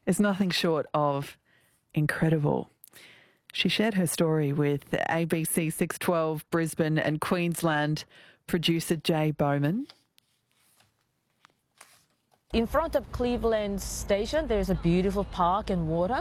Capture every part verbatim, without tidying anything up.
is nothing short of incredible. She shared her story with A B C six twelve Brisbane and Queensland producer Jay Bowman. In front of Cleveland Station, there's a beautiful park and water.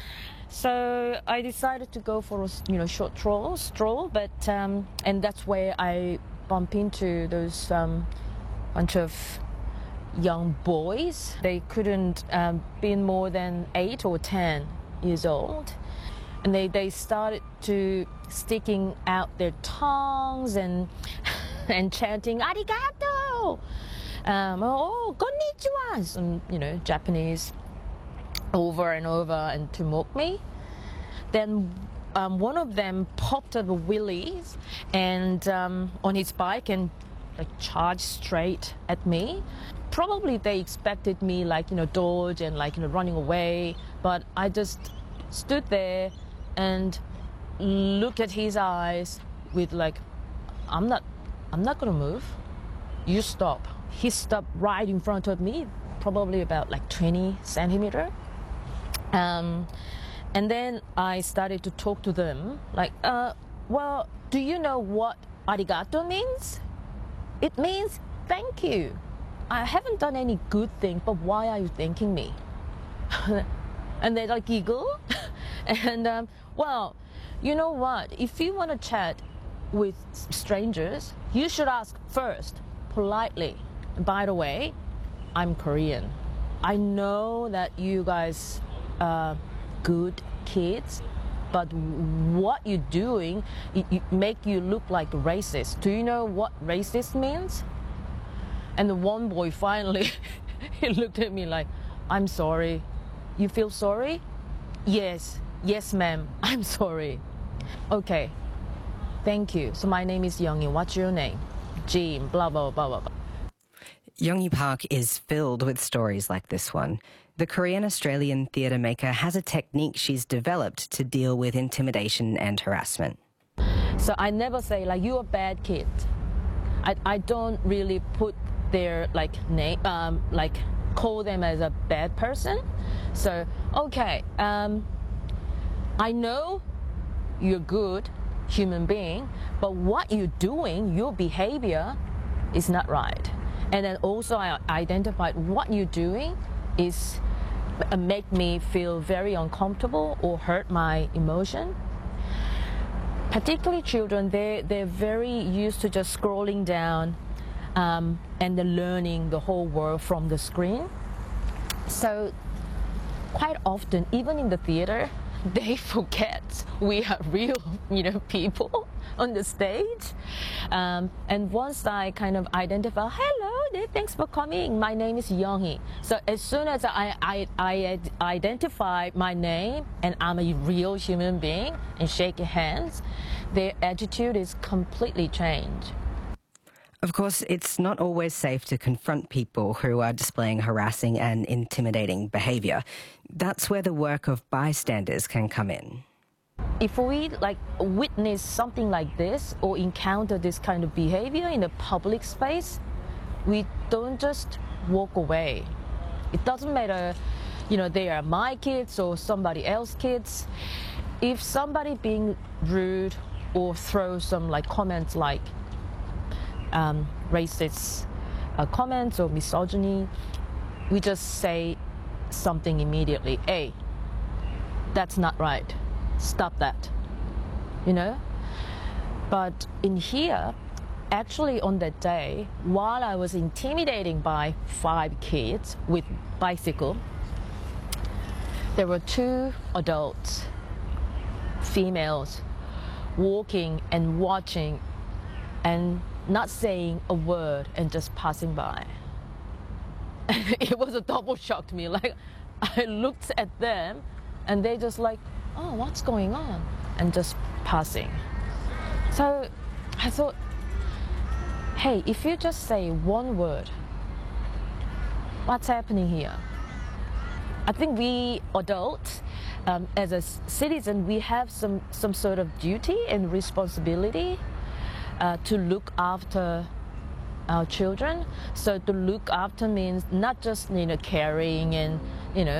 So I decided to go for a you know short stroll, stroll, but um, and that's where I bump into those um, bunch of young boys. They couldn't um, be more than eight or ten years old, and they they started to sticking out their tongues and and chanting "arigato," um, oh konnichiwa, some you know Japanese, over and over and to mock me. Then um, one of them popped up a wheelies and um, on his bike and like charged straight at me. Probably they expected me like you know dodge and like you know running away, but I just stood there and looked at his eyes with like, I'm not, I'm not gonna move. You stop. He stopped right in front of me, probably about like twenty centimeter. Um, and then I started to talk to them like, uh, well, do you know what arigato means? It means thank you. I haven't done any good thing, but why are you thanking me? And they like giggle. And um, well, you know what? If you want to chat with strangers, you should ask first, politely. By the way, I'm Korean. I know that you guys are good kids, but what you're doing, it, it make you look like racist. Do you know what racist means? And the one boy finally, he looked at me like, I'm sorry. You feel sorry? Yes, yes ma'am, I'm sorry. Okay, thank you. So my name is Youngie. What's your name? Jim, blah, blah, blah, blah, blah. Yonghi Park is filled with stories like this one. The Korean-Australian theatre maker has a technique she's developed to deal with intimidation and harassment. So I never say like, you're a bad kid. I, I don't really put their like name, um, like call them as a bad person. So, okay, um, I know you're good human being, but what you're doing, your behavior is not right. And then also I identified what you're doing is uh, make me feel very uncomfortable or hurt my emotion. Particularly children, they, they're very used to just scrolling down um, and then learning the whole world from the screen. So quite often, even in the theater, they forget we are real, you know, people on the stage. Um, and once I kind of identify, hello, thanks for coming. My name is Youngie. So as soon as I, I, I identify my name and I'm a real human being and shake hands, their attitude is completely changed. Of course, it's not always safe to confront people who are displaying harassing and intimidating behaviour. That's where the work of bystanders can come in. If we like witness something like this or encounter this kind of behaviour in a public space, we don't just walk away. It doesn't matter, you know, they are my kids or somebody else's kids. If somebody being rude or throw some like comments like Um, racist uh, comments or misogyny, we just say something immediately. Hey, that's not right. Stop that. You know? But in here, actually on that day, while I was intimidating by five kids with bicycle, there were two adults, females, walking and watching and not saying a word and just passing by. It was a double shock to me. Like, I looked at them and they just like, oh, what's going on? And just passing. So I thought, hey, if you just say one word, what's happening here? I think we adults, um, as a citizen, we have some, some sort of duty and responsibility Uh, to look after our children. So to look after means not just, you know, caring and, you know,